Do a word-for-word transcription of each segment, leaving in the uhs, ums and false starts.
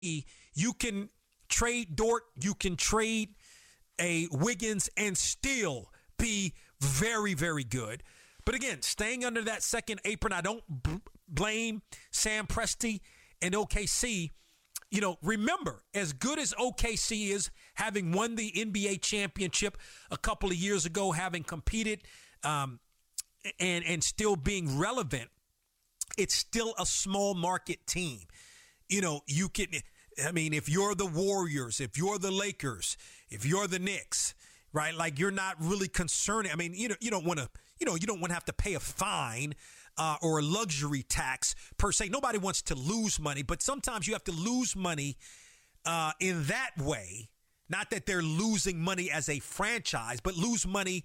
you can trade Dort, you can trade a Wiggins and still be very, very good. But again, staying under that second apron, I don't b- blame Sam Presti and O K C. You know, remember, as good as O K C is, having won the N B A championship a couple of years ago, having competed um, and, and still being relevant, it's still a small market team. You know, you can, I mean, if you're the Warriors, if you're the Lakers, if you're the Knicks, right? Like, you're not really concerned. I mean, you know, you don't want to, you know, you don't want to have to pay a fine uh, or a luxury tax per se. Nobody wants to lose money, but sometimes you have to lose money uh, in that way. Not that they're losing money as a franchise, but lose money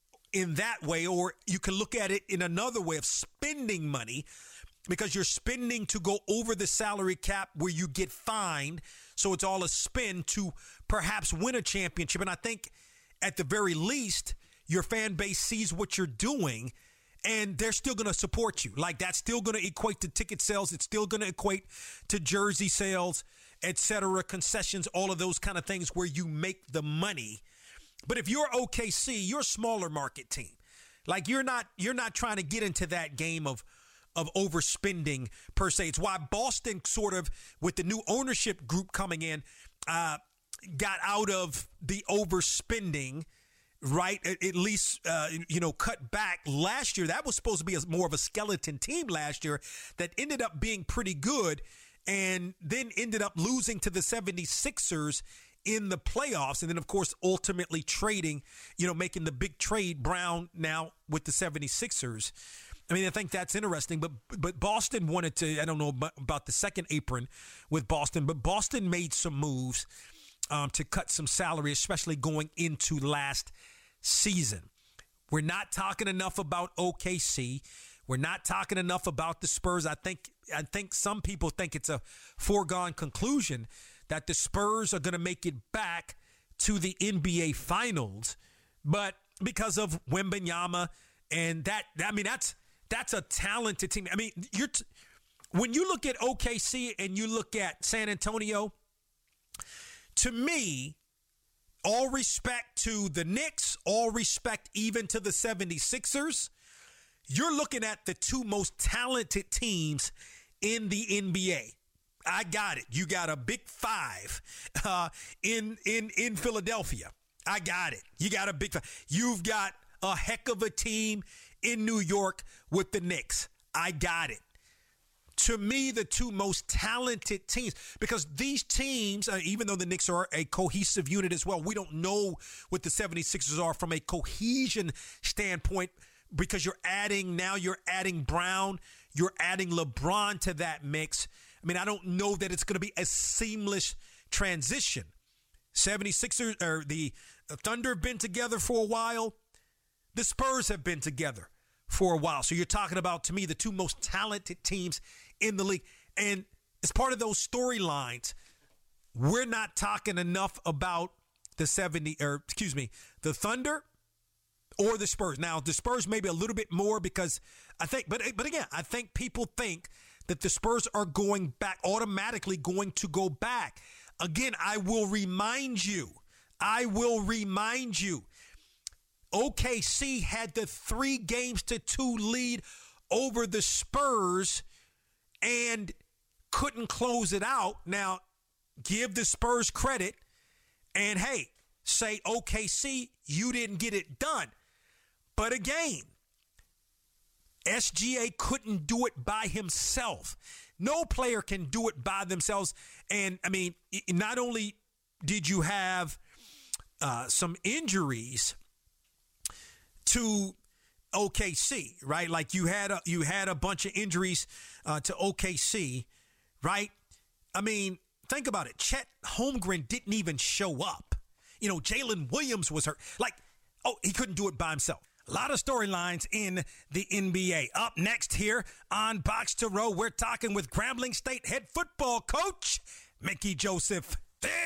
in that way. Or you can look at it in another way of spending money, because you're spending to go over the salary cap where you get fined. So it's all a spin to perhaps win a championship. And I think at the very least, your fan base sees what you're doing and they're still going to support you. Like, that's still going to equate to ticket sales. It's still going to equate to jersey sales, et cetera, concessions, all of those kind of things where you make the money. But if you're O K C, you're a smaller market team. Like, you're not, you're not trying to get into that game of, of overspending per se. It's why Boston sort of, with the new ownership group coming in, uh, got out of the overspending, right? At, at least, uh, you know, cut back last year. That was supposed to be a, more of a skeleton team last year that ended up being pretty good and then ended up losing to the seventy-sixers in the playoffs. And then, of course, ultimately trading, you know, making the big trade, Brown now with the seventy-sixers. I mean, I think that's interesting, but but Boston wanted to, I don't know about the second apron with Boston, but Boston made some moves um, to cut some salary, especially going into last season. We're not talking enough about O K C. We're not talking enough about the Spurs. I think I think some people think it's a foregone conclusion that the Spurs are going to make it back to the N B A Finals, but because of Wembanyama and that, I mean, that's That's a talented team. I mean, you're t- when you look at O K C and you look at San Antonio, to me, all respect to the Knicks, all respect even to the seventy-sixers, you're looking at the two most talented teams in the N B A. I got it. You got a big five uh, in, in, in Philadelphia. I got it. You got a big five. You've got a heck of a team in New York with the Knicks. I got it. To me, the two most talented teams, because these teams, uh, even though the Knicks are a cohesive unit as well, we don't know what the seventy-sixers are from a cohesion standpoint, because you're adding, now you're adding Brown, you're adding LeBron to that mix. I mean, I don't know that it's going to be a seamless transition. seventy-sixers, or the Thunder have been together for a while. The Spurs have been together for a while. So you're talking about, to me, the two most talented teams in the league. And as part of those storylines, we're not talking enough about the seventy, or excuse me, the Thunder or the Spurs. Now, the Spurs maybe a little bit more, because I think, but but again, I think people think that the Spurs are going back, automatically going to go back. Again, I will remind you, I will remind you, O K C had the three games to two lead over the Spurs and couldn't close it out. Now, give the Spurs credit and, hey, say, O K C, you didn't get it done. But again, S G A couldn't do it by himself. No player can do it by themselves. And, I mean, not only did you have uh, some injuries to O K C, right? Like you had a, you had a bunch of injuries uh, to O K C, right? I mean, think about it. Chet Holmgren didn't even show up. You know, Jalen Williams was hurt. Like, oh, he couldn't do it by himself. A lot of storylines in the N B A. Up next here on Box to Row, we're talking with Grambling State head football coach Mickey Joseph. This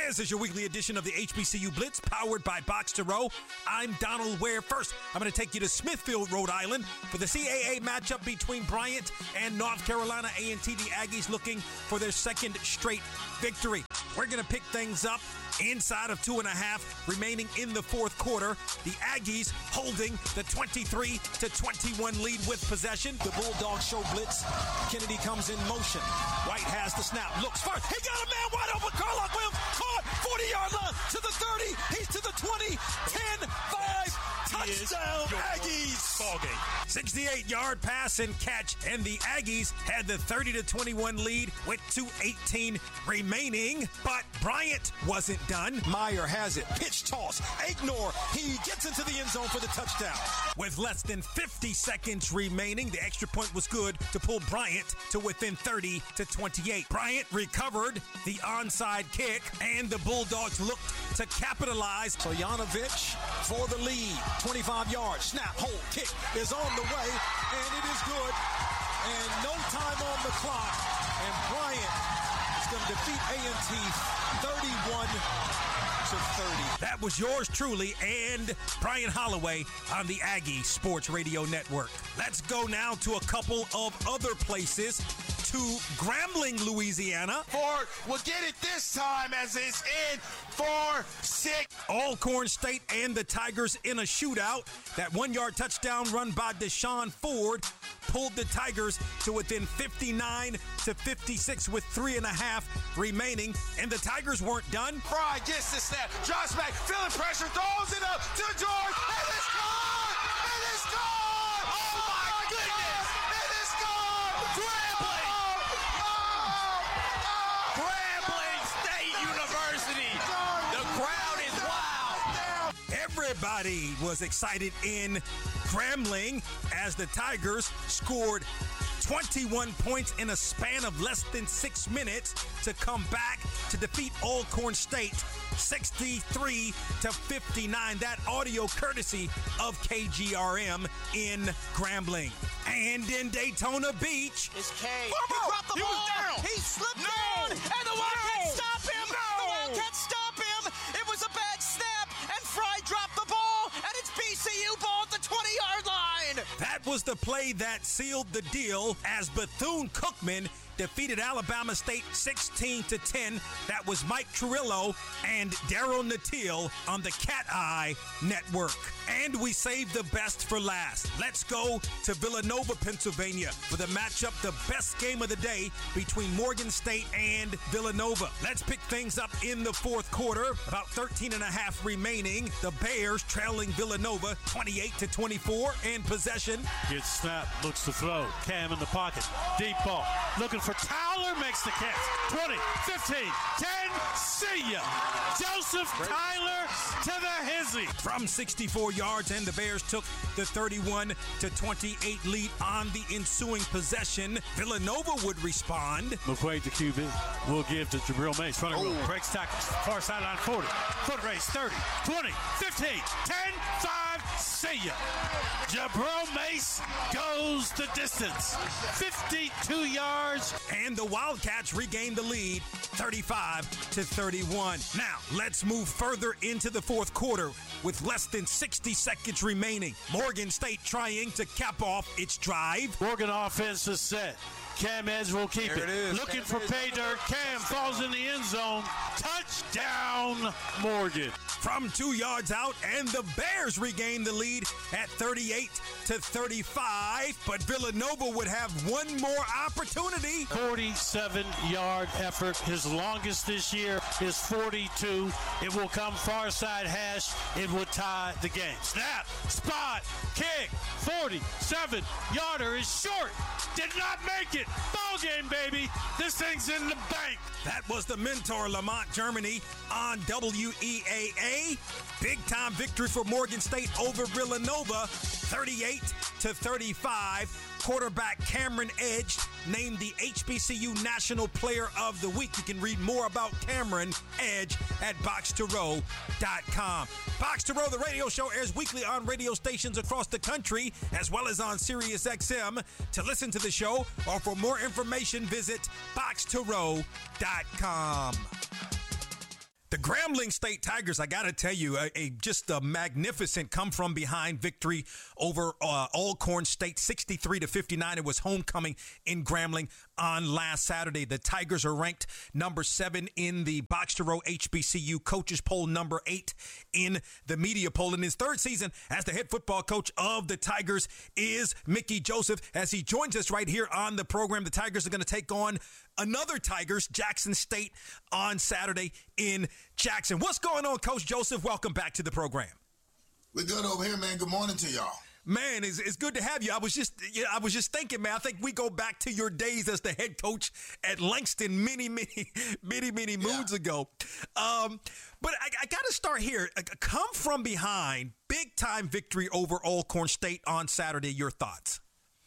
This is your weekly edition of the H B C U Blitz, powered by Box to Row. I'm Donald Ware. First, I'm going to take you to Smithfield, Rhode Island for the C A A matchup between Bryant and North Carolina A and T. The Aggies looking for their second straight victory. We're going to pick things up inside of two and a half remaining in the fourth quarter. The Aggies holding the twenty-three to twenty-one lead with possession. The Bulldogs show blitz. Kennedy comes in motion. White has the snap. Looks first. He got a man wide open. Carlock Williams caught. forty-yard line to the thirty. He's to the twenty. ten five. Touchdown, Aggies. Ball game. sixty-eight yard pass and catch, and the Aggies had the thirty to twenty-one lead with two eighteen remaining, but Bryant wasn't done. Meyer has it. Pitch toss. Ignore. He gets into the end zone for the touchdown. With less than fifty seconds remaining, the extra point was good to pull Bryant to within thirty to twenty-eight. Bryant recovered the onside kick, and the Bulldogs looked to capitalize. So Yanovich for the lead. twenty-five yards. Snap, hold, kick is on the way, and it is good. And no time on the clock. And Bryant is going to defeat A and T thirty-one to thirty. That was yours truly and Brian Holloway on the Aggie Sports Radio Network. Let's go now to a couple of other places. To Grambling, Louisiana. Ford will get it this time as it's in for six. Alcorn State and the Tigers in a shootout. That one-yard touchdown run by Deshaun Ford pulled the Tigers to within fifty-nine to fifty-six with three and a half remaining, and the Tigers weren't done. Fry gets the snap. Josh Mack feeling pressure, throws it up to George, and it's gone! And it's gone! Oh my goodness! And it's gone! Grambling! Grambling State University. The crowd is wild. Everybody was excited in Grambling as the Tigers scored twenty-one points in a span of less than six minutes to come back to defeat Alcorn State sixty-three to fifty-nine. That audio courtesy of K G R M in Grambling. And in Daytona Beach, It's K. He dropped the he ball. Was down. He slipped No. down, and the Wildcats No. stop him. No. The Wildcats stop him. It was a bad snap, and Fry dropped the ball, and it's B C U ball at the twenty-yard line. that was the play that sealed the deal as Bethune-Cookman defeated Alabama State sixteen to ten. That was Mike Trillo and Daryl Natil on the Cat Eye Network. And we saved the best for last. Let's go to Villanova, Pennsylvania for the matchup, the best game of the day between Morgan State and Villanova. Let's pick things up in the fourth quarter. About thirteen and a half remaining. The Bears trailing Villanova twenty-eight to twenty-four in possession. Gets snap, looks to throw. Cam in the pocket. Deep ball. Looking for Tyler, makes the catch. twenty, fifteen, ten, see ya. Joseph Tyler to the hizzy. From sixty-four yards, and the Bears took the thirty-one to twenty-eight lead on the ensuing possession. Villanova would respond. McQuaid to Q B. Will give to Jabril Mace. Running room. Breaks tackles. Far sideline forty. Foot race thirty, twenty, fifteen, ten, five, see ya. Jabril Mace goes the distance. fifty-two yards. And the Wildcats regained the lead thirty-five to thirty-one. Now, let's move further into the fourth quarter with less than sixty seconds remaining. Morgan State trying to cap off its drive. Morgan offense is set. Cam Edge will keep There it. it is. Looking Cam for Edge. pay dirt. Cam falls in the end zone. Touchdown, Morgan. From two yards out, and the Bears regain the lead at thirty-eight to thirty-five. But Villanova would have one more opportunity. forty-seven yard effort. His longest this year is forty-two. It will come far side hash. It would tie the game. Snap, spot, kick. forty-seven yarder is short. Did not make it. Ball game, baby. This thing's in the bank. That was the Mentor Lamont, Germany on W E A A. Big time victory for Morgan State over Villanova, thirty-eight to thirty-five. Quarterback Cameron Edge named the H B C U National Player of the Week. You can read more about Cameron Edge at box to row dot com. Box to Row, the radio show, airs weekly on radio stations across the country, as well as on Sirius X M. To listen to the show or for more information, visit box to row dot com. The Grambling State Tigers, I got to tell you, a, a just a magnificent come-from-behind victory over uh, Alcorn State, sixty-three to fifty-nine. It was homecoming in Grambling on last Saturday. The Tigers are ranked number seven in the Box to Row H B C U coaches poll, number eight in the media poll. In his third season as the head football coach of the Tigers is Mickey Joseph. As he joins us right here on the program, the Tigers are going to take on another Tigers, Jackson State, on Saturday in Jackson. What's going on, Coach Joseph? Welcome back to the program. We're good over here, man. Good morning to y'all. Man, it's, it's good to have you. I was just, you know, I was just thinking, man. I think we go back to your days as the head coach at Langston many, many, many, many moons yeah. ago. Um, but I, I got to start here. Come from behind, big time victory over Alcorn State on Saturday. Your thoughts?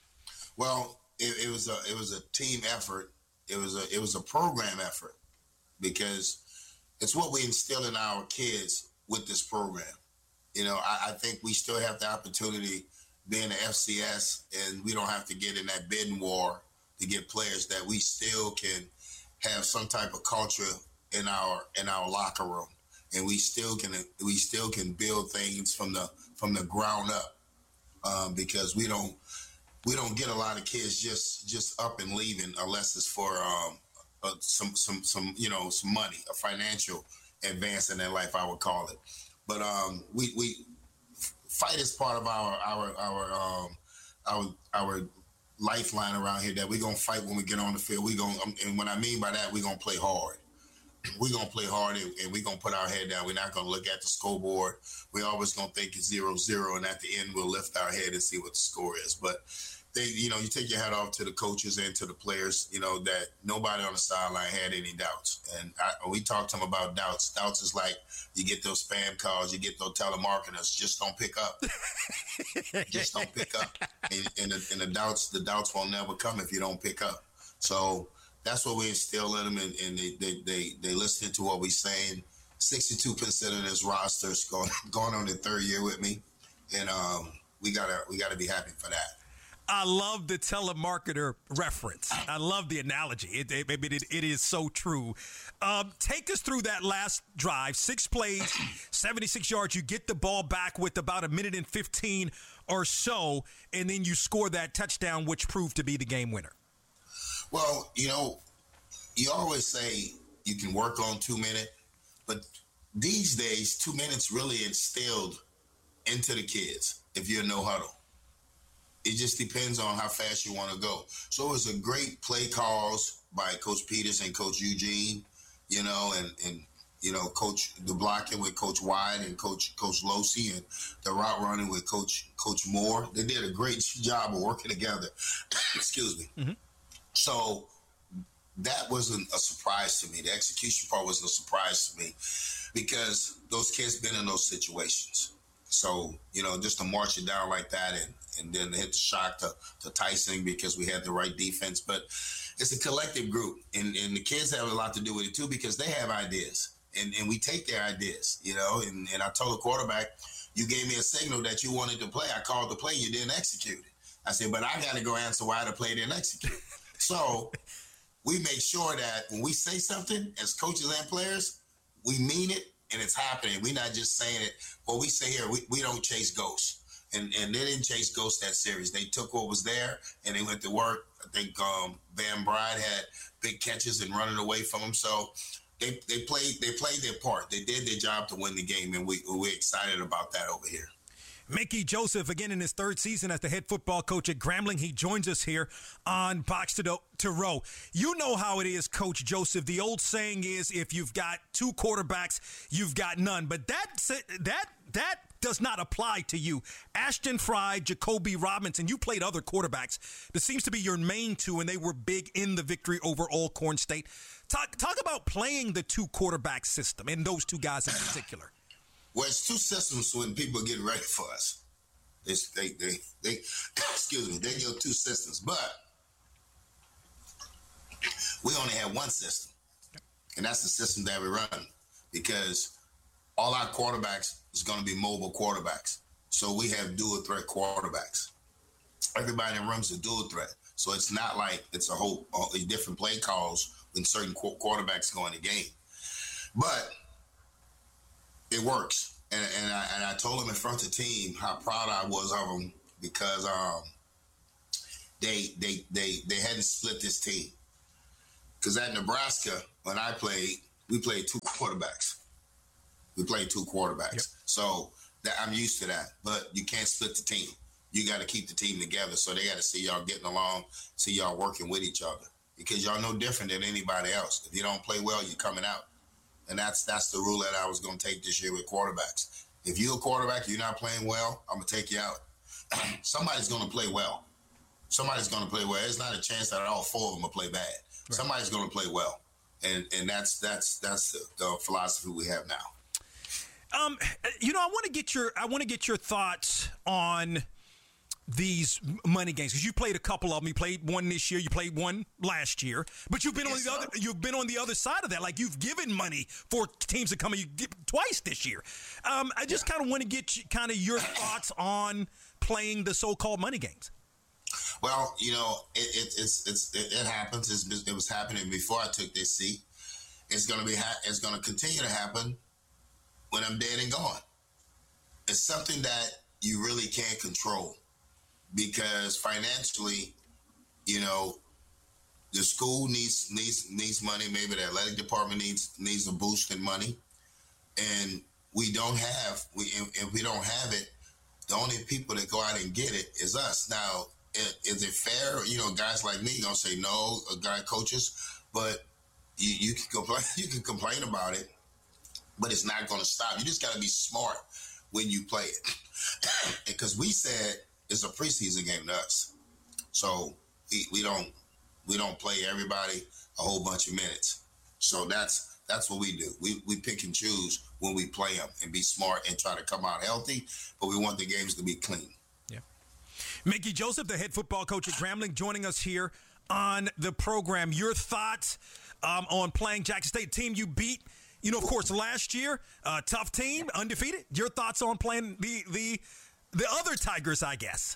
Well, it, it was a it was a team effort. It was a it was a program effort because it's what we instill in our kids with this program. You know, I, I think we still have the opportunity being an F C S, and we don't have to get in that bidding war to get players, that we still can have some type of culture in our in our locker room, and we still can we still can build things from the from the ground up, um, because we don't. We don't get a lot of kids just just up and leaving unless it's for um, uh, some some some you know some money, a financial advance in their life, I would call it. But um, we we fight is part of our our our um, our our lifeline around here. That we're gonna fight when we get on the field. We gonna um, and what I mean by that, we're gonna play hard. We're going to play hard, and, and we're going to put our head down. We're not going to look at the scoreboard. We're always going to think it's zero zero, and at the end, we'll lift our head and see what the score is. But, they, you know, you take your hat off to the coaches and to the players, you know, that nobody on the sideline had any doubts. And I, we talked to them about doubts. Doubts is like you get those spam calls, you get those telemarketers, just don't pick up. Just don't pick up. And, and, the, and the doubts, the doubts won't never come if you don't pick up. So, that's what we instill in them, and, and they, they they they listen to what we're saying. sixty-two percent of this roster is going going on their third year with me, and um, we gotta we gotta be happy for that. I love the telemarketer reference. I love the analogy. It it, it, it is so true. Um, take us through that last drive. Six plays, seventy-six yards. You get the ball back with about a minute and fifteen or so, and then you score that touchdown, which proved to be the game winner. Well, you know, you always say you can work on two minutes, but these days, two minutes really instilled into the kids if you're no huddle. It just depends on how fast you want to go. So it was a great play calls by Coach Peters and Coach Eugene, you know, and, and you know, Coach the blocking with Coach Wide and Coach Coach Losi, and the route running with Coach Coach Moore. They did a great job of working together. Excuse me. Mm-hmm. So that wasn't a surprise to me. The execution part wasn't a surprise to me because those kids been in those situations. So, you know, just to march it down like that and, and then hit the shock to, to Tyson because we had the right defense. But it's a collective group, and, and the kids have a lot to do with it too because they have ideas, and, and we take their ideas, you know. And, and I told the quarterback, you gave me a signal that you wanted to play. I called the play. You didn't execute it. I said, but I got to go answer why the play didn't execute. So we make sure that when we say something as coaches and players, we mean it and it's happening. We're not just saying it. What we say here, we, we don't chase ghosts. And and they didn't chase ghosts that series. They took what was there and they went to work. I think um, Van Bride had big catches and running away from them. So they they played they played their part. They did their job to win the game, and we, we're excited about that over here. Mickey Joseph, again in his third season as the head football coach at Grambling. He joins us here on Box to, to Row. You know how it is, Coach Joseph. The old saying is, if you've got two quarterbacks, you've got none. But that that that does not apply to you. Ashton Fry, Jacoby Robinson, you played other quarterbacks. This seems to be your main two, and they were big in the victory over Alcorn State. Talk, talk about playing the two quarterback system and those two guys in particular. Well, it's two systems when people get ready for us. It's, they, they, they, excuse me, they go two systems, but we only have one system, and that's the system that we run because all our quarterbacks is going to be mobile quarterbacks. So we have dual threat quarterbacks. Everybody in the room's a dual threat. So it's not like it's a whole a different play calls when certain qu- quarterbacks go in the game. But it works. And, and, I, and I told them in front of the team how proud I was of them because um, they, they, they, they hadn't split this team. Because at Nebraska, when I played, we played two quarterbacks. We played two quarterbacks. Yep. So that, I'm used to that. But you can't split the team. You got to keep the team together. So they got to see y'all getting along, see y'all working with each other. Because y'all no different than anybody else. If you don't play well, you're coming out. And that's that's the rule that I was going to take this year with quarterbacks. If you're a quarterback, you're not playing well, I'm going to take you out. Somebody's going to play well. Somebody's going to play well. There's not a chance that all four of them will play bad. Right. Somebody's going to play well. And and that's that's that's the, the philosophy we have now. Um, you know, I want to get your I want to get your thoughts on these money games, because you played a couple of them. You played one this year, you played one last year, but you've been yes, on the sir. other. You've been on the other side of that. Like, you've given money for teams that come in. You did twice this year. Um, I just yeah. kind of want to get you, kind of your thoughts on playing the so-called money games. Well, you know, it, it, it's it's it, it happens. It's, it was happening before I took this seat. It's gonna be. Ha- it's gonna continue to happen when I'm dead and gone. It's something that you really can't control. Because financially, you know, the school needs needs needs money. Maybe the athletic department needs needs a boost in money, and we don't have. We if we don't have it, the only people that go out and get it is us. Now, is it fair? You know, guys like me gonna say no, guy coaches, but you, you can complain. You can complain about it, but it's not gonna stop. You just gotta be smart when you play it, because we said. It's a preseason game to us, so we, we don't we don't play everybody a whole bunch of minutes. So that's that's what we do. We we pick and choose when we play them and be smart and try to come out healthy. But we want the games to be clean. Yeah. Mickey Joseph, the head football coach at Grambling, joining us here on the program. Your thoughts um, on playing Jackson State, team you beat. You know, of course, last year, uh, tough team, undefeated. Your thoughts on playing the the The other Tigers, I guess.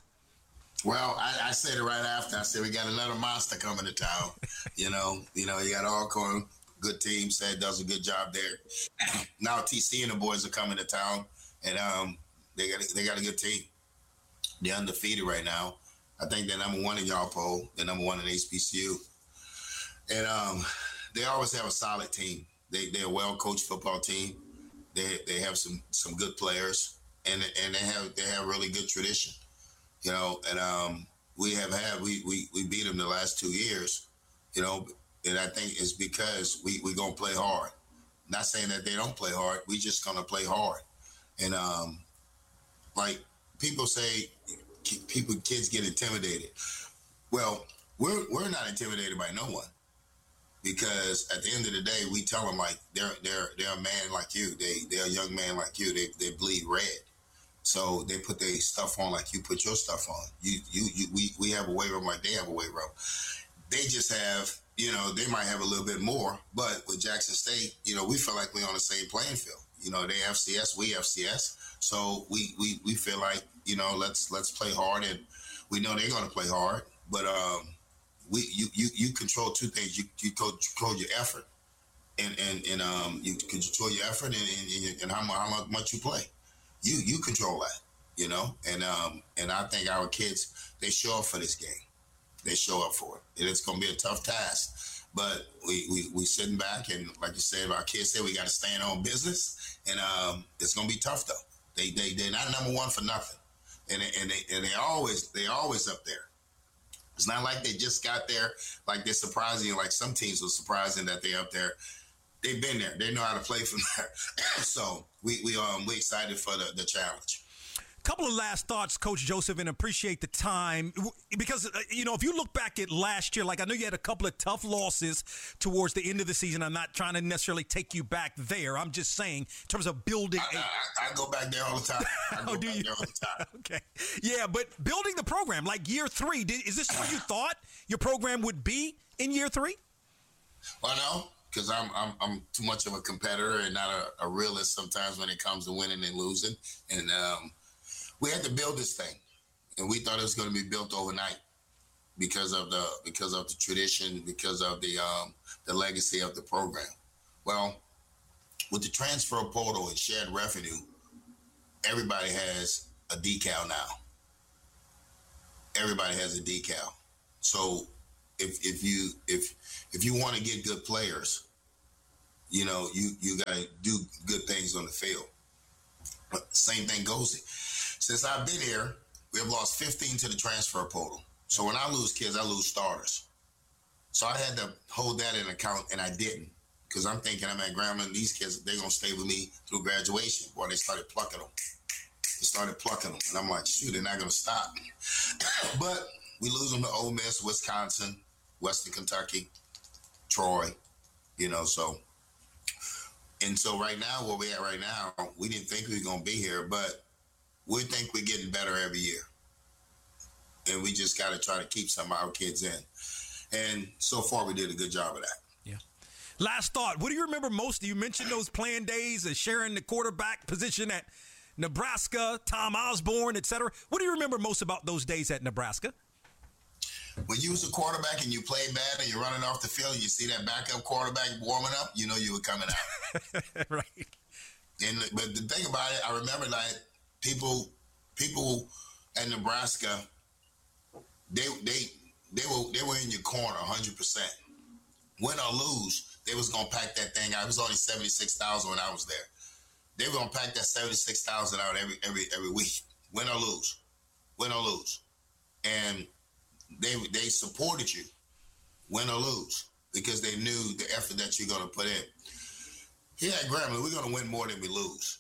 Well, I, I said it right after. I said we got another monster coming to town. you know, you know, you got Alcorn, good team. Said does a good job there. Now T C and the boys are coming to town, and um, they got they got a good team. They're undefeated right now. I think they're number one in y'all poll. They're number one in H B C U, and um, they always have a solid team. They they're a well coached football team. They they have some some good players. And and they have they have really good tradition, you know. And um, we have had we, we we beat them the last two years, you know. And I think it's because we we gonna play hard. Not saying that they don't play hard. We just gonna play hard. And um, like people say, people kids get intimidated. Well, we're we're not intimidated by no one, because at the end of the day, we tell them like they're they're they're a man like you. They they're a young man like you. They they bleed red. So they put their stuff on like you put your stuff on. You, you, you, we, we have a weight room like they have a weight room. They just have, you know, they might have a little bit more, but with Jackson State, you know, we feel like we're on the same playing field. You know, they F C S, we F C S. So we, we, we feel like, you know, let's let's play hard, and we know they're going to play hard. But um, we you, you you control two things. You you control your effort, and and and um you control your effort and and, and how, how much you play. You you control that, you know, and um and I think our kids, they show up for this game, they show up for it, and it's gonna be a tough task. But we we we sitting back, and like you said, our kids said we got to stay in our own business, and um it's gonna be tough though. They they they're not number one for nothing, and they, and they and they always they always up there. It's not like they just got there, like they're surprising, like some teams were surprising that they're up there. They've been there. They know how to play from there. So we we um we excited for the, the challenge. Couple of last thoughts, Coach Joseph, and appreciate the time. Because, uh, you know, if you look back at last year, like I know you had a couple of tough losses towards the end of the season. I'm not trying to necessarily take you back there. I'm just saying in terms of building. I, a- I, I go back there all the time. I go oh, do back you? there all the time. Okay. Yeah, but building the program, like year three, did, is this where you thought your program would be in year three? Well, no. Because I'm I'm I'm too much of a competitor and not a, a realist sometimes when it comes to winning and losing. And um, we had to build this thing, and we thought it was going to be built overnight because of the because of the tradition, because of the um, the legacy of the program. Well, with the transfer portal and shared revenue, everybody has a decal now. Everybody has a decal. So if if you if if you want to get good players, you know, you, you got to do good things on the field. But the same thing goes. Since I've been here, we have lost fifteen to the transfer portal. So when I lose kids, I lose starters. So I had to hold that in account, and I didn't. Because I'm thinking, I'm at Grambling, these kids, they're going to stay with me through graduation. Boy, they started plucking them. They started plucking them. And I'm like, shoot, they're not going to stop. But we lose them to Ole Miss, Wisconsin, Western Kentucky, Troy, you know, so. And so right now, where we're at right now, we didn't think we were going to be here, but we think we're getting better every year. And we just got to try to keep some of our kids in. And so far, we did a good job of that. Yeah. Last thought. What do you remember most? You mentioned those playing days of sharing the quarterback position at Nebraska, Tom Osborne, et cetera. What do you remember most about those days at Nebraska? When you was a quarterback and you played bad and you're running off the field and you see that backup quarterback warming up, you know you were coming out. Right. And but the thing about it, I remember that people people at Nebraska, they they they were they were in your corner one hundred percent. Win or lose, they was gonna pack that thing out. It was only seventy-six thousand when I was there. They were gonna pack that seventy-six thousand out every every every week. Win or lose, win or lose, and they they supported you, win or lose, because they knew the effort that you're gonna put in. Here at Grambling, we're gonna win more than we lose,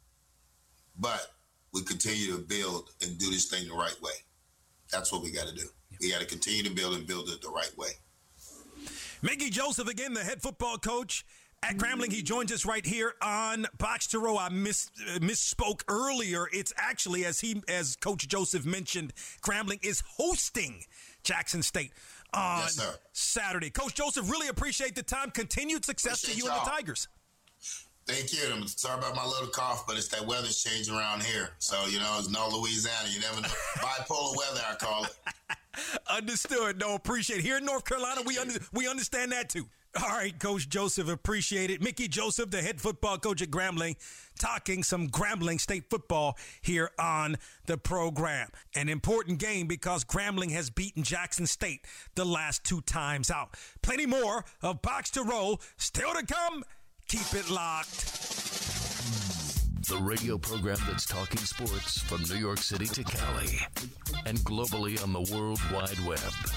but we continue to build and do this thing the right way. That's what we got to do. We got to continue to build and build it the right way. Mickey Joseph, again, the head football coach at Grambling. He joins us right here on Box to Row. I miss, uh, misspoke earlier. It's actually, as he, as Coach Joseph mentioned, Grambling is hosting Jackson State on Yes, sir. Saturday. Coach Joseph, really appreciate the time. Continued success Appreciate to you y'all. and the Tigers. Thank you. I'm sorry about my little cough, but it's that weather's changing around here. So, you know, it's no Louisiana. You never know. Bipolar weather, I call it. Understood. No, appreciate it. Here in North Carolina, we under, we understand that too. All right, Coach Joseph, appreciate it. Mickey Joseph, the head football coach at Grambling, talking some Grambling State football here on the program. An important game because Grambling has beaten Jackson State the last two times out. Plenty more of Box to Roll still to come. Keep it locked. The radio program that's talking sports from New York City to Cali and globally on the World Wide Web.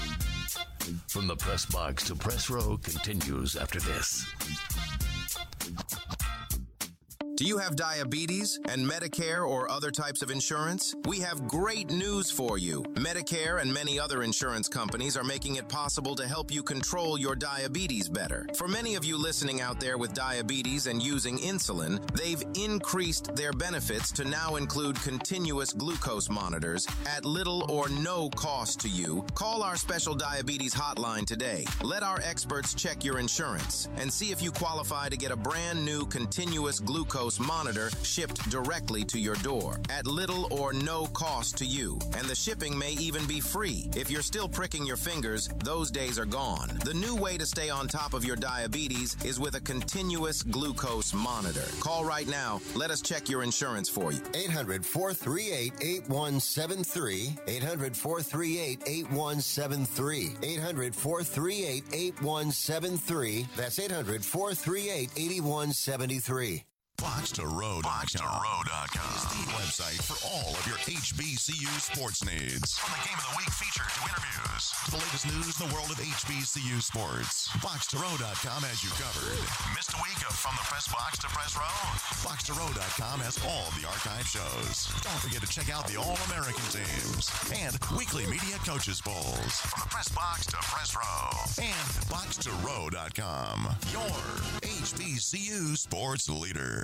From the press box to press row continues after this. Do you have diabetes and Medicare or other types of insurance? We have great news for you. Medicare and many other insurance companies are making it possible to help you control your diabetes better. For many of you listening out there with diabetes and using insulin, they've increased their benefits to now include continuous glucose monitors at little or no cost to you. Call our special diabetes hotline today. Let our experts check your insurance and see if you qualify to get a brand new continuous glucose monitor shipped directly to your door at little or no cost to you. And the shipping may even be free. If you're still pricking your fingers, those days are gone. The new way to stay on top of your diabetes is with a continuous glucose monitor. Call right now. Let us check your insurance for you. eight hundred, four three eight, eight one seven three. eight hundred, four three eight, eight one seven three. eight hundred, four three eight, eight one seven three. That's eight hundred, four three eight, eight one seven three. Box to Row dot com is the website for all of your H B C U sports needs. From the Game of the Week feature to interviews, to the latest news in the world of H B C U sports. Box to Row dot com has you covered. Missed a week of From the Press Box to Press Row? Box to Row dot com has all the archive shows. Don't forget to check out the All-American teams and weekly media coaches polls. From the Press Box to Press Row and Box to Row dot com, your H B C U sports leader.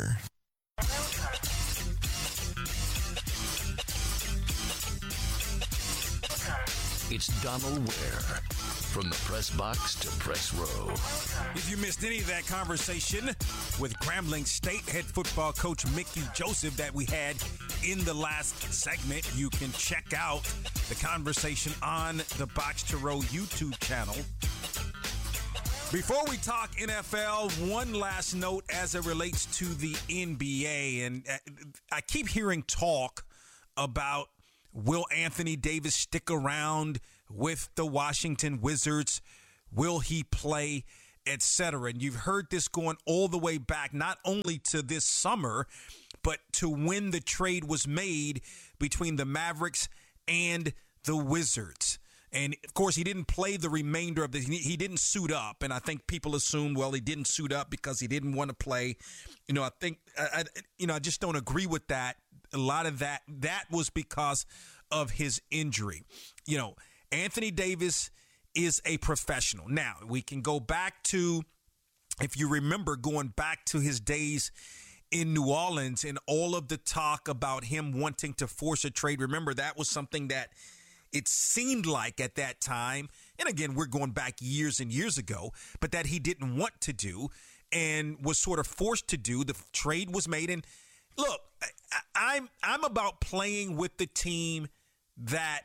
It's Donald Ware. From the press box to press row. If you missed any of that conversation with Grambling State head football coach Mickey Joseph that we had in the last segment, you can check out the conversation on the Box to Row YouTube channel. Before we talk N F L, one last note as it relates to the N B A. And I keep hearing talk about will Anthony Davis stick around with the Washington Wizards? Will he play, et cetera? And you've heard this going all the way back, not only to this summer, but to when the trade was made between the Mavericks and the Wizards. And, of course, he didn't play the remainder of the – he didn't suit up. And I think people assume, well, he didn't suit up because he didn't want to play. You know, I think I, – I, you know, I just don't agree with that. A lot of that, that was because of his injury. You know, Anthony Davis is a professional. Now, we can go back to – if you remember going back to his days in New Orleans and all of the talk about him wanting to force a trade. Remember, that was something that – it seemed like at that time, and again, we're going back years and years ago, but that he didn't want to do and was sort of forced to do. The trade was made. And look, I, I'm I'm about playing with the team that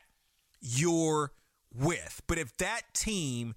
you're with. But if that team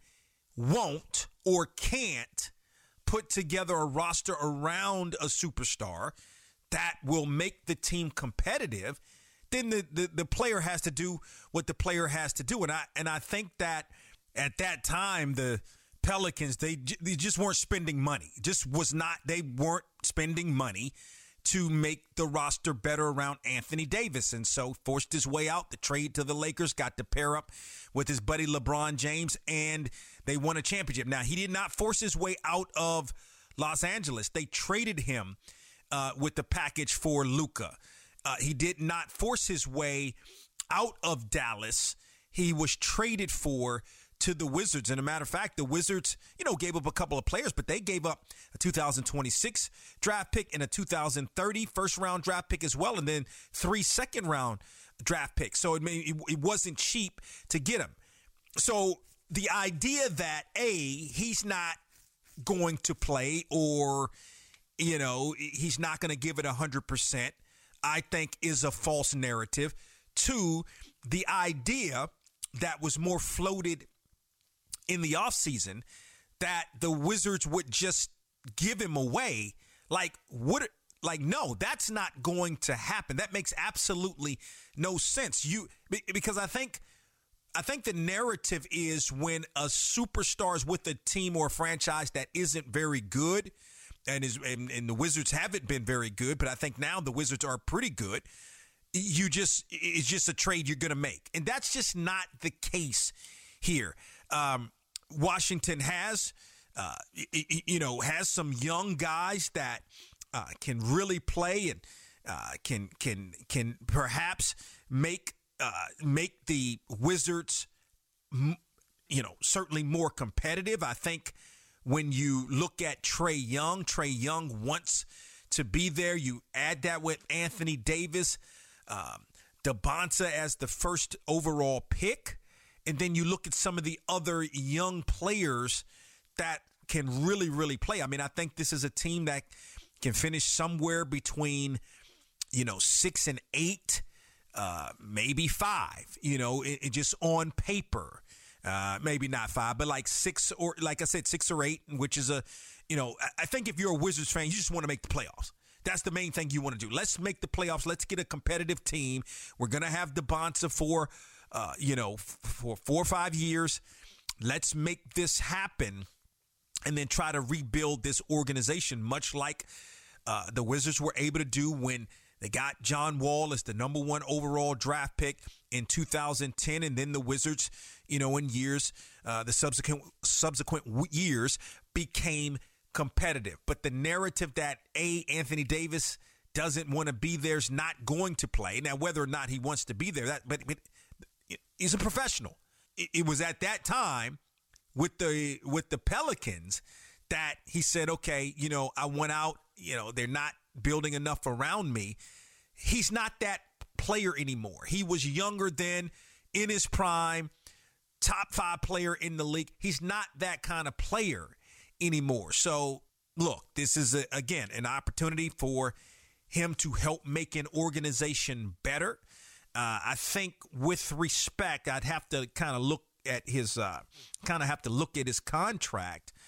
won't or can't put together a roster around a superstar that will make the team competitive, then the, the, the player has to do what the player has to do. And I and I think that at that time, the Pelicans, they, they just weren't spending money. Just was not, they weren't spending money to make the roster better around Anthony Davis. And so forced his way out. The trade to the Lakers, got to pair up with his buddy LeBron James, and they won a championship. Now, he did not force his way out of Los Angeles. They traded him uh, with the package for Luka. Uh, he did not force his way out of Dallas. He was traded for to the Wizards. And a matter of fact, the Wizards, you know, gave up a couple of players, but they gave up a two thousand twenty-six draft pick and a two thousand thirty first round draft pick as well, and then three second round draft picks. So it, may, it wasn't cheap to get him. So the idea that, A, he's not going to play or, you know, he's not going to give it one hundred percent, I think is a false narrative. Two, the idea that was more floated in the offseason that the Wizards would just give him away. Like, what? Like, no, that's not going to happen. That makes absolutely no sense. You because I think I think the narrative is when a superstar is with a team or a franchise that isn't very good. And, is, and and the Wizards haven't been very good, but I think now the Wizards are pretty good. You just it's just a trade you're going to make, and that's just not the case here. Um, Washington has, uh, you know, has some young guys that uh, can really play and uh, can can can perhaps make uh, make the Wizards, you know, certainly more competitive. I think. When you look at Trae Young, Trae Young wants to be there. You add that with Anthony Davis, um, DeBonta as the first overall pick, and then you look at some of the other young players that can really, really play. I mean, I think this is a team that can finish somewhere between, you know, six and eight, uh, maybe five, you know, it, it just on paper. Uh, maybe not five, but like six or like I said, six or eight, which is a, you know, I think if you're a Wizards fan, you just want to make the playoffs. That's the main thing you want to do. Let's make the playoffs. Let's get a competitive team. We're going to have DeBonta for, uh, you know, for four or five years. Let's make this happen and then try to rebuild this organization, much like uh, the Wizards were able to do when they got John Wall as the number one overall draft pick in two thousand ten, and then the Wizards, you know, in years, uh, the subsequent subsequent years became competitive. But the narrative that, A, Anthony Davis doesn't want to be there, is not going to play. Now, whether or not he wants to be there, that but, but he's a professional. It, it was at that time with the with the Pelicans that he said, okay, you know, I went out, you know, they're not building enough around me. He's not that player anymore. He was younger then, in his prime, top five player in the league. He's not that kind of player anymore. So, look, this is, a, again, an opportunity for him to help make an organization better. Uh, I think with respect, I'd have to kind of look at his, uh, kind of have to look at his contract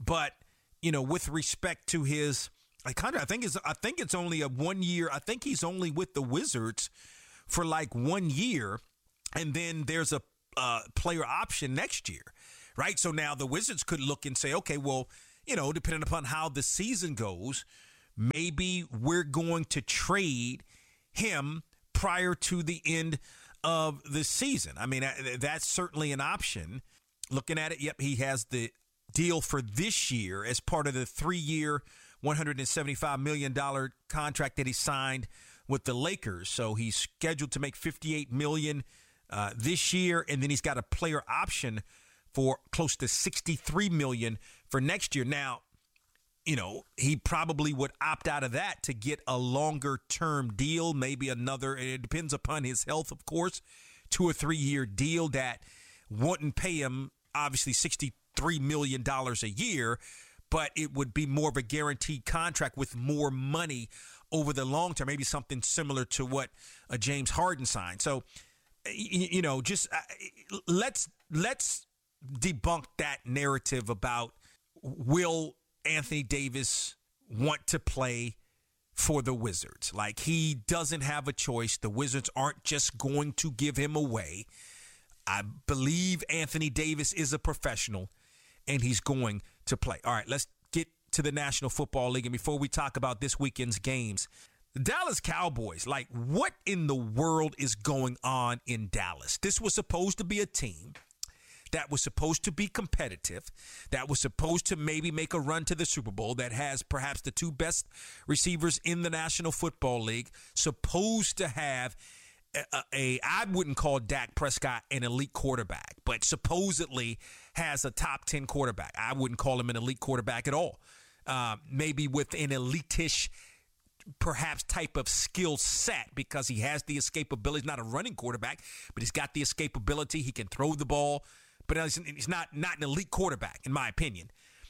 But, you know, with respect to his, I kind of, I think it's, I think it's only a one year. I think he's only with the Wizards for like one year. And then there's a uh, player option next year, right? So now the Wizards could look and say, okay, well, you know, depending upon how the season goes, maybe we're going to trade him prior to the end of the season. I mean, that's certainly an option. Looking at it, yep, he has the deal for this year as part of the three-year, one hundred seventy-five million dollars contract that he signed with the Lakers. So he's scheduled to make fifty-eight million dollars uh, this year, and then he's got a player option for close to sixty-three million dollars for next year. Now, you know, he probably would opt out of that to get a longer-term deal, maybe another, it depends upon his health, of course, two or three-year deal that wouldn't pay him, obviously, sixty-three million dollars a year, but it would be more of a guaranteed contract with more money over the long term, maybe something similar to what uh, James Harden signed. So, you, you know, just uh, let's let's debunk that narrative about will Anthony Davis want to play for the Wizards. Like, he doesn't have a choice. The Wizards aren't just going to give him away. I believe Anthony Davis is a professional, and he's going to play. All right, let's get to the National Football League. And before we talk about this weekend's games, the Dallas Cowboys, like, what in the world is going on in Dallas? This was supposed to be a team that was supposed to be competitive, that was supposed to maybe make a run to the Super Bowl, that has perhaps the two best receivers in the National Football League, supposed to have a, a I wouldn't call Dak Prescott an elite quarterback, but supposedly has a top ten quarterback. I wouldn't call him an elite quarterback at all. Uh, maybe with an elite-ish perhaps type of skill set, because he has the escapability. He's not a running quarterback, but he's got the escapability. He can throw the ball. But he's not not an elite quarterback, in my opinion.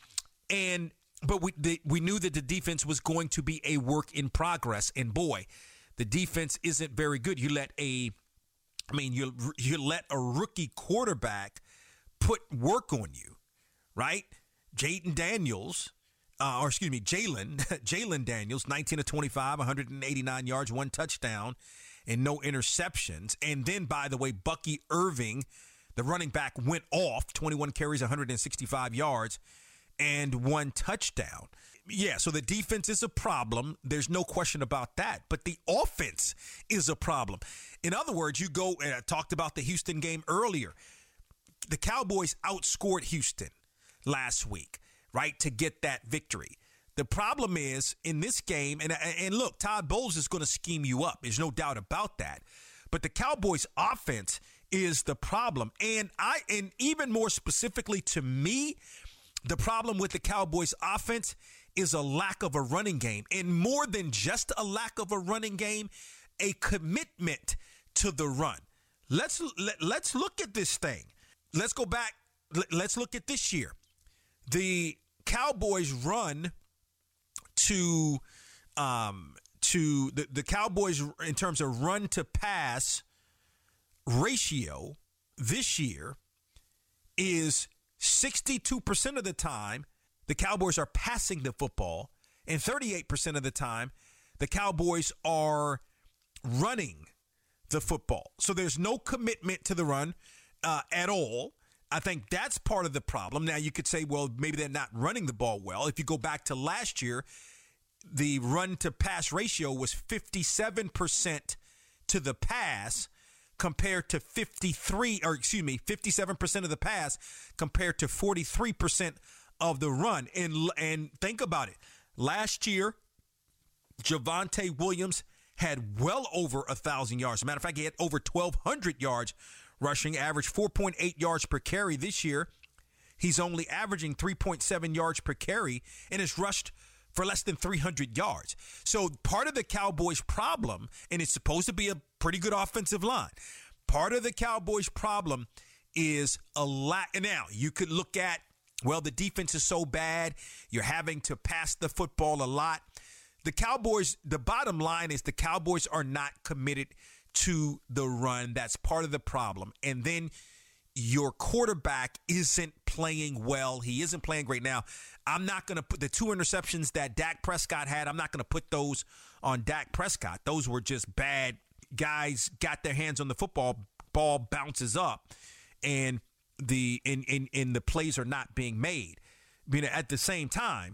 And but we the, we knew that the defense was going to be a work in progress. And boy, the defense isn't very good. You let a, I mean, you you let a rookie quarterback put work on you, right? Jayden Daniels, uh, or excuse me, Jalen Jalen Daniels, nineteen of twenty-five, one hundred eighty-nine yards, one touchdown, and no interceptions. And then, by the way, Bucky Irving, the running back, went off, twenty-one carries, one hundred sixty-five yards, and one touchdown. Yeah, so the defense is a problem. There's no question about that. But the offense is a problem. In other words, you go, and I talked about the Houston game earlier. The Cowboys outscored Houston last week, right, to get that victory. The problem is, in this game, and, and look, Todd Bowles is going to scheme you up. There's no doubt about that. But the Cowboys' offense is the problem. And I and even more specifically to me, the problem with the Cowboys offense is a lack of a running game. And more than just a lack of a running game, a commitment to the run. Let's let, let's look at this thing. Let's go back. Let's look at this year. The Cowboys run to um to the, the Cowboys in terms of run to pass ratio this year is sixty-two percent of the time the Cowboys are passing the football, and thirty-eight percent of the time the Cowboys are running the football. So there's no commitment to the run uh, at all. I think that's part of the problem. Now, you could say, well, maybe they're not running the ball well. If you go back to last year, the run to pass ratio was fifty-seven percent to the pass compared to fifty-three, or excuse me, fifty-seven percent of the pass compared to forty-three percent of the run. And and think about it. Last year, Javonte Williams had well over one thousand yards. As a matter of fact, he had over twelve hundred yards rushing, averaged four point eight yards per carry. This year, he's only averaging three point seven yards per carry and has rushed for less than three hundred yards. So part of the Cowboys' problem, and it's supposed to be a pretty good offensive line, part of the Cowboys' problem is a lack. Now, you could look at, well, the defense is so bad, you're having to pass the football a lot. The Cowboys, the bottom line is the Cowboys are not committed to the run. That's part of the problem. And then your quarterback isn't playing well. He isn't playing great now. I'm not going to put the two interceptions that Dak Prescott had, I'm not going to put those on Dak Prescott. Those were just bad. Guys got their hands on the football, ball bounces up, and the in in, in the plays are not being made. I mean, at the same time,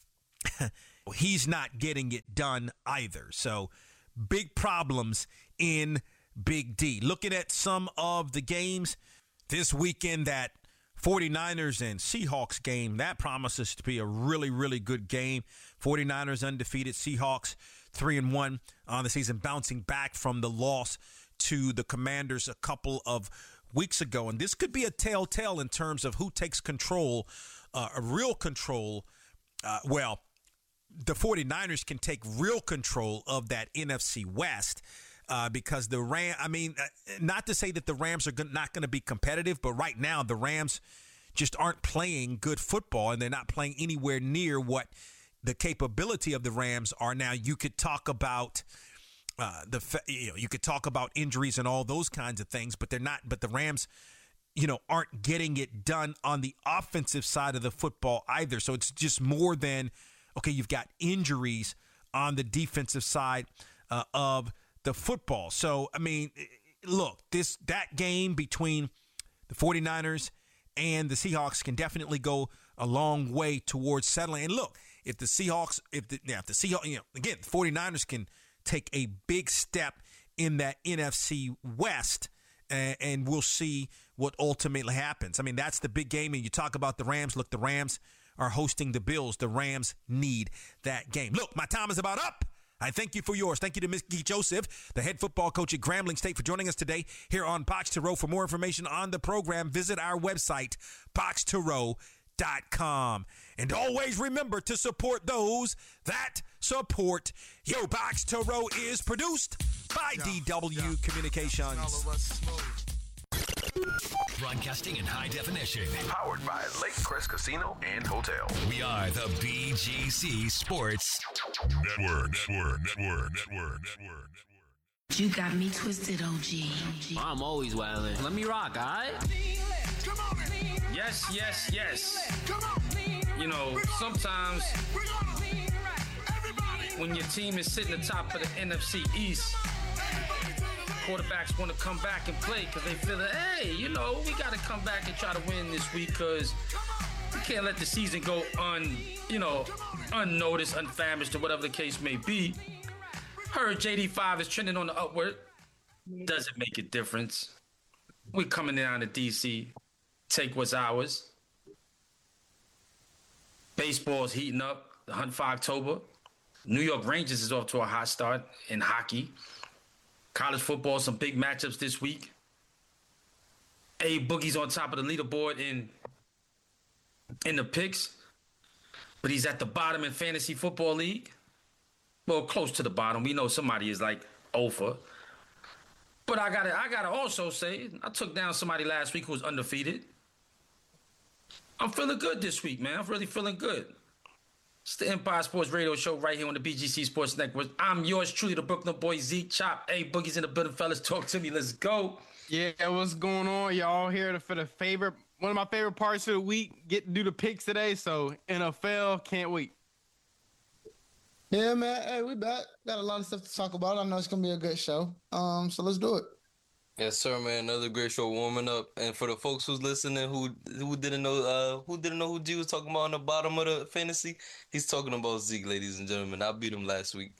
he's not getting it done either. So big problems in Big D. Looking at some of the games this weekend, that 49ers and Seahawks game, that promises to be a really, really good game. 49ers undefeated, Seahawks three and one on the season, bouncing back from the loss to the Commanders a couple of weeks ago. And this could be a telltale in terms of who takes control, uh, a real control. Uh, well, the 49ers can take real control of that N F C West. Uh, because the Ram, I mean, uh, not to say that the Rams are go- not going to be competitive, but right now the Rams just aren't playing good football, and they're not playing anywhere near what the capability of the Rams are now. You could talk about uh, the, you know, you could talk about injuries and all those kinds of things, but they're not. But the Rams, you know, aren't getting it done on the offensive side of the football either. So it's just more than okay. You've got injuries on the defensive side uh, of the football. So, I mean, look, this that game between the 49ers and the Seahawks can definitely go a long way towards settling. And look, if the Seahawks, if the, yeah, if the Seahawks, you know, again, the 49ers can take a big step in that N F C West, and, and we'll see what ultimately happens. I mean, that's the big game. And you talk about the Rams. Look, the Rams are hosting the Bills. The Rams need that game. Look, my time is about up. I thank you for yours. Thank you to Mickey Joseph, the head football coach at Grambling State, for joining us today here on Box to Row. For more information on the program, visit our website, box to row dot com. And always remember to support those that support you. Box to Row is produced by D W Communications. Broadcasting in high definition. Powered by Lake Crest Casino and Hotel. We are the B G C Sports Network, network, network, network, network, network. You got me twisted, O G. I'm always wildin'. Let me rock, all right? Yes, yes, yes. You know, sometimes when your team is sitting at the top of the N F C East, quarterbacks want to come back and play because they feel that, hey, you know, we got to come back and try to win this week because we can't let the season go un, you know, unnoticed, unfamished, or whatever the case may be. Heard J D five is trending on the upward. Doesn't make a difference. We're coming down to D C. Take what's ours. Baseball's heating up. The hunt for October. New York Rangers is off to a hot start in hockey. College football, some big matchups this week. A Boogie's on top of the leaderboard in in the picks, but he's at the bottom in Fantasy Football League. Well, close to the bottom. We know somebody is like over. But I gotta, I gotta also say, I took down somebody last week who was undefeated. I'm feeling good this week, man. I'm really feeling good. It's the Empire Sports Radio Show right here on the B G C Sports Network. I'm yours truly, the Brooklyn boy, Zeke Chop. Hey, Boogie's in the building, fellas. Talk to me. Let's go. Yeah, what's going on? Y'all here for the favorite, one of my favorite parts of the week. Get to do the picks today, so N F L, can't wait. Yeah, man. Hey, we back. Got a lot of stuff to talk about. I know it's going to be a good show. Um, so let's do it. Yes, sir, man. Another great show warming up. And for the folks who's listening who who didn't know uh who didn't know who G was talking about on the bottom of the fantasy, he's talking about Zeke, ladies and gentlemen. I beat him last week.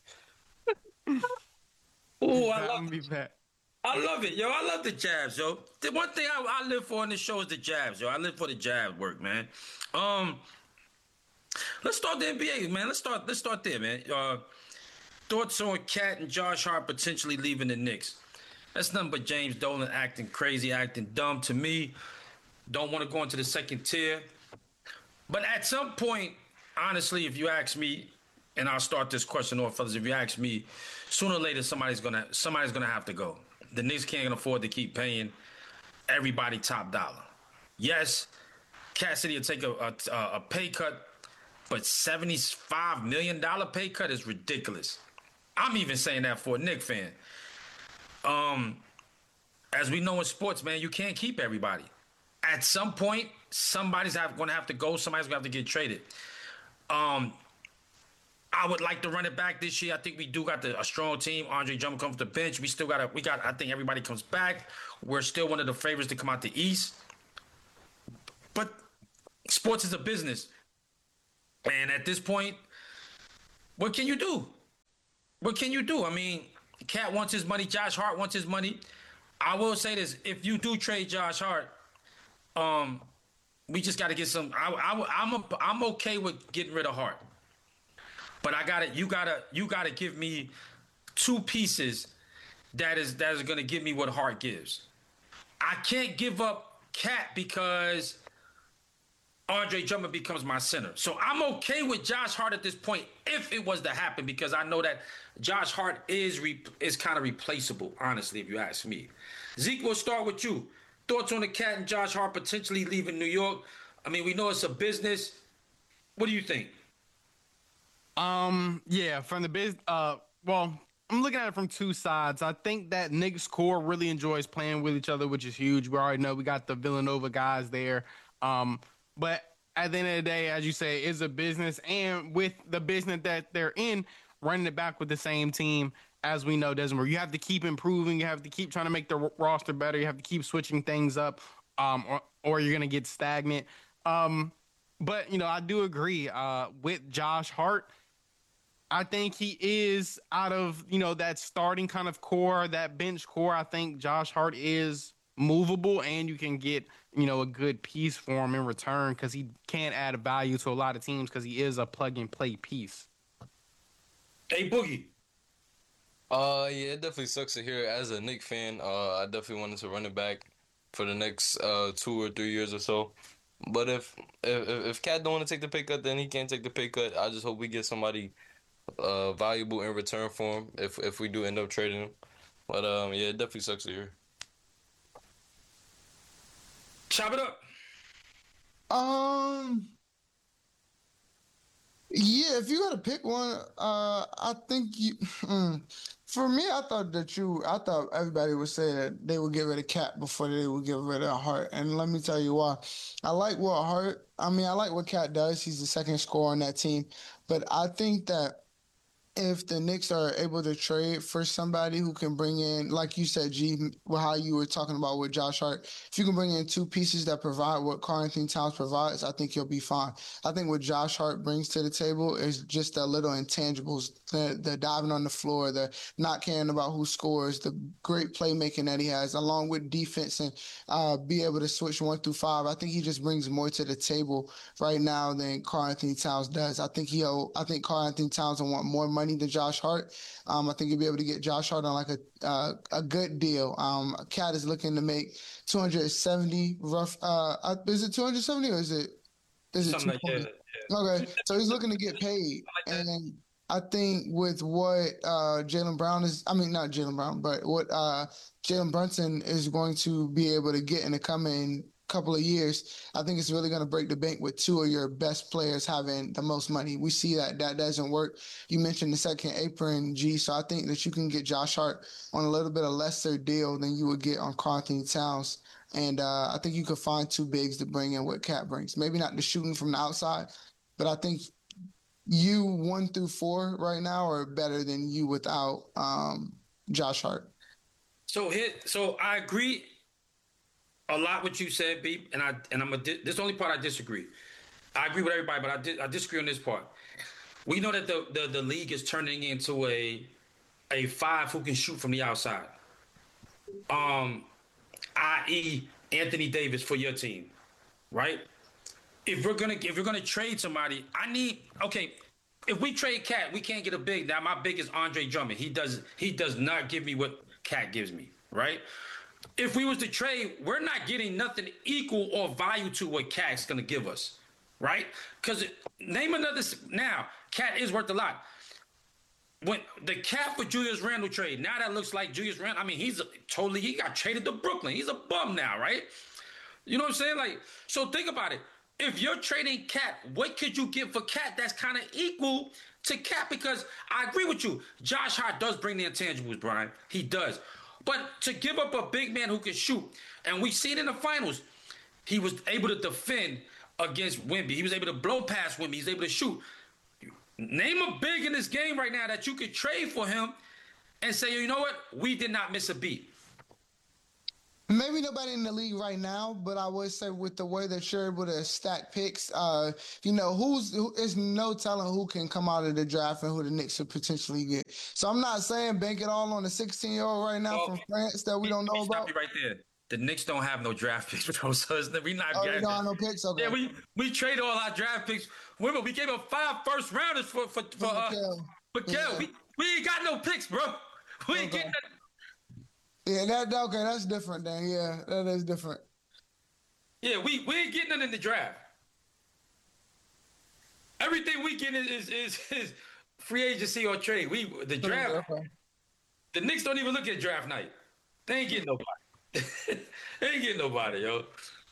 Oh, I love it. I love it, yo. I love the jabs, yo. The one thing I, I live for in this show is the jabs, yo. I live for the jab work, man. Um, let's start the N B A, man. Let's start. Let's start there, man. Uh, thoughts on Cat and Josh Hart potentially leaving the Knicks? That's nothing but James Dolan acting crazy, acting dumb to me. Don't want to go into the second tier. But at some point, honestly, if you ask me, and I'll start this question off, fellas, if you ask me, sooner or later somebody's gonna somebody's gonna have to go. The Knicks can't afford to keep paying everybody top dollar. Yes, Cassidy will take a, a, a pay cut, but seventy-five million dollars pay cut is ridiculous. I'm even saying that for a Knicks fan. Um, as we know in sports, man, you can't keep everybody. at some point, somebody's going to have to go. Somebody's going to have to get traded. Um, I would like to run it back this year. I think we do got the, a strong team. Andre Drummond comes from the bench. We still got a, we got, I think everybody comes back. We're still one of the favorites to come out the East. But sports is a business. And at this point, what can you do? What can you do? I mean, Cat wants his money. Josh Hart wants his money. I will say this. If you do trade Josh Hart, um, we just got to get some. I, I, I'm a, I'm okay with getting rid of Hart, but I got to you got to you got to give me two pieces that is that is going to give me what Hart gives. I can't give up Cat because Andre Drummond becomes my center. So I'm okay with Josh Hart at this point if it was to happen, because I know that Josh Hart is re- is kind of replaceable, honestly, if you ask me. Zeke, we'll start with you. Thoughts on the Cat and Josh Hart potentially leaving New York? I mean, we know it's a business. What do you think? Um, yeah, from the biz, uh, well, I'm looking at it from two sides. I think that Knicks core really enjoys playing with each other, which is huge. We already know we got the Villanova guys there. Um, but at the end of the day, as you say, it's a business, and with the business that they're in, running it back with the same team, as we know, doesn't work. You have to keep improving. You have to keep trying to make the roster better. You have to keep switching things up, um, or, or you're going to get stagnant. Um, but, you know, I do agree uh, with Josh Hart. I think he is out of, you know, that starting kind of core, that bench core. I think Josh Hart is movable, and you can get, you know, a good piece for him in return, because he can add a value to a lot of teams because he is a plug-and-play piece. Hey, Boogie. Uh, yeah, it definitely sucks to hear. As a Knicks fan, uh, I definitely wanted to run it back for the next uh two or three years or so. But if if if Cat don't want to take the pay cut, then he can't take the pay cut. I just hope we get somebody uh valuable in return for him if if we do end up trading him. But um, yeah, it definitely sucks to hear. Chop it up. Um. Yeah, if you got to pick one, uh, I think you. Mm, for me, I thought that you. I thought everybody would say that they would get rid of Cat before they would get rid of Hart, and let me tell you why. I like what Hart. I mean, I like what Cat does. He's the second scorer on that team, but I think that if the Knicks are able to trade for somebody who can bring in, like you said, G, how you were talking about with Josh Hart, if you can bring in two pieces that provide what Karl-Anthony Towns provides, I think you'll be fine. I think what Josh Hart brings to the table is just the little intangibles, the, the diving on the floor, the not caring about who scores, the great playmaking that he has, along with defense and uh, be able to switch one through five. I think he just brings more to the table right now than Karl-Anthony Towns does. I think he'll. I think Karl-Anthony Towns will want more money than Josh Hart. Um, I think you'll be able to get Josh Hart on like a uh, a good deal. Um, Cat is looking to make two hundred seventy rough. Uh, is it two hundred seventy or is it is it Something two hundred? like that, yeah. Okay, so he's looking to get paid, like and I think with what uh, Jaylen Brown is, I mean not Jaylen Brown, but what uh, Jalen Brunson is going to be able to get in the coming couple of years, I think it's really going to break the bank with two of your best players having the most money. We see that that doesn't work. You mentioned the second apron, G, so I think that you can get Josh Hart on a little bit of lesser deal than you would get on Karl-Anthony Towns. And uh, I think you could find two bigs to bring in what Cat brings. Maybe not the shooting from the outside, but I think you one through four right now are better than you without um, Josh Hart. So hit. So I agree a lot what you said, Beep, and I and I'm a this is the only part I disagree. I agree with everybody, but I di- I disagree on this part. We know that the, the the league is turning into a a five who can shoot from the outside. Um, that is. Anthony Davis for your team, right? If we're gonna if we're gonna trade somebody, I need okay. If we trade Cat, we can't get a big. Now my big is Andre Drummond. He does he does not give me what Cat gives me, right? If we was to trade, we're not getting nothing equal or value to what Cat's going to give us, right? Because name another now, Cat is worth a lot. When the Cat for Julius Randle trade, now that looks like Julius Randle. I mean, he's a, totally he got traded to Brooklyn. He's a bum now, right? You know what I'm saying? Like, so think about it. If you're trading Cat, what could you get for Cat that's kind of equal to Cat? Because I agree with you, Josh Hart does bring the intangibles, Brian. He does. But to give up a big man who can shoot, and we see it in the finals, he was able to defend against Wemby. He was able to blow past Wemby. He's able to shoot. Name a big in this game right now that you could trade for him and say, you know what? We did not miss a beat. Maybe nobody in the league right now, but I would say with the way that you're able to stack picks, uh, you know, who's who, there's no telling who can come out of the draft and who the Knicks could potentially get. So I'm not saying bank it all on a sixteen-year-old right now well, from France that we don't know about. Stop you right there. The Knicks don't have no draft picks, bro. So it's, we not. Oh, we don't have no picks. Okay. Yeah, we we trade all our draft picks. Remember, we gave up five first rounders for for for. for uh, but yeah. we we ain't got no picks, bro. We ain't okay. getting that. Yeah, that okay. That's different, then. Yeah, that is different. Yeah, we, we ain't getting nothing in the draft. Everything we get is is, is, is free agency or trade. We the draft. Okay. The Knicks don't even look at draft night. They ain't getting nobody. They ain't getting nobody, yo.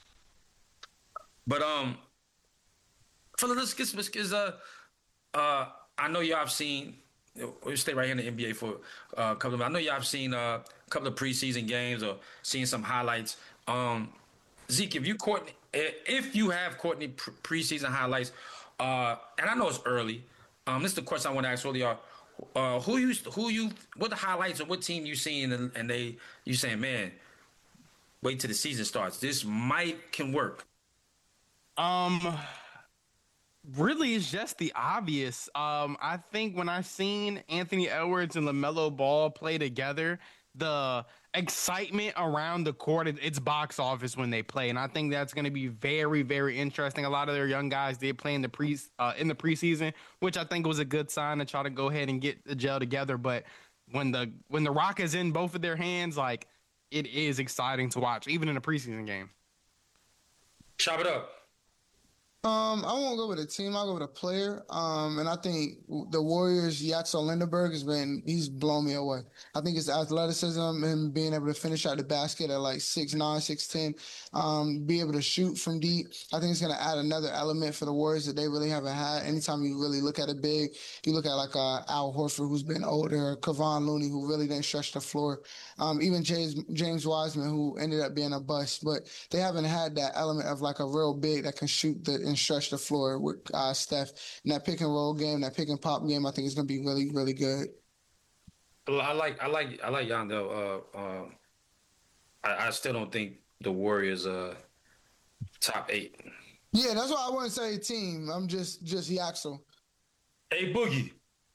But um, fella, let's get let's get uh uh. I know y'all have seen. We'll stay right here in the N B A for uh, a couple of minutes. I know y'all have seen uh, a couple of preseason games or seen some highlights. Um, Zeke, if you Courtney, if you have Courtney preseason highlights, uh, and I know it's early. Um, this is the question I want to ask all y'all. Uh, who you who you what the highlights or what team you seen and, and they you saying, man, wait till the season starts. This might can work. Um. Really, it's just the obvious. Um, I think when I seen Anthony Edwards and LaMelo Ball play together, the excitement around the court, it, it's box office when they play, and I think that's going to be very, very interesting. A lot of their young guys did play in the pre uh, in the preseason, which I think was a good sign to try to go ahead and get the gel together. But when the when the rock is in both of their hands, like it is exciting to watch, even in a preseason game. Chop it up. Um, I won't go with a team. I'll go with a player. Um, and I think the Warriors, Yatso Lindenberg has been, he's blown me away. I think his athleticism and being able to finish out the basket at like six nine, six ten, um, be able to shoot from deep. I think it's going to add another element for the Warriors that they really haven't had. Anytime you really look at a big, you look at like uh, Al Horford, who's been older, Kevon Looney, who really didn't stretch the floor. Um, even James, James Wiseman, who ended up being a bust, but they haven't had that element of like a real big that can shoot the and stretch the floor with uh, Steph. And that pick and roll game, that pick and pop game, I think is going to be really, really good. I like, I like, I like Yondo. Uh, uh, I, I still don't think the Warriors uh top eight. Yeah, that's why I wouldn't say team. I'm just, just Yaxel. Hey, Boogie.